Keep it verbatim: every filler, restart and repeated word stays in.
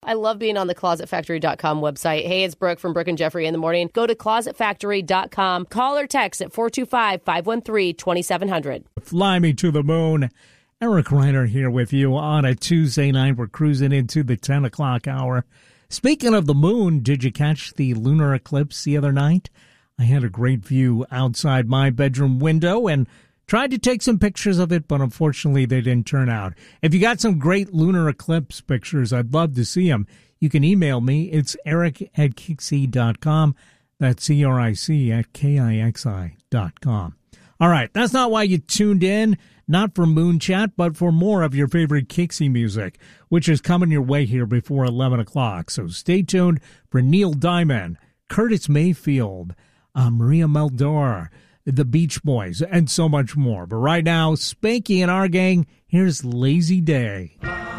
I love being on the closet factory dot com website. Hey, it's Brooke from Brooke and Jeffrey in the morning. Go to closet factory dot com. Call or text at four two five, five one three, two seven zero zero. Fly me to the moon. Eric Reiner here with you on a Tuesday night. We're cruising into the ten o'clock hour. Speaking of the moon, did you catch the lunar eclipse the other night? I had a great view outside my bedroom window and tried to take some pictures of it, but unfortunately they didn't turn out. If you got some great lunar eclipse pictures, I'd love to see them. You can email me. It's eric at kixi dot com. That's C R I C at K I X I dot com. All right, that's not why you tuned in, not for Moon Chat, but for more of your favorite Kixie music, which is coming your way here before eleven o'clock. So stay tuned for Neil Diamond, Curtis Mayfield, uh, Maria Muldaur, the Beach Boys, and so much more. But right now, Spanky and our gang, here's Lazy Day.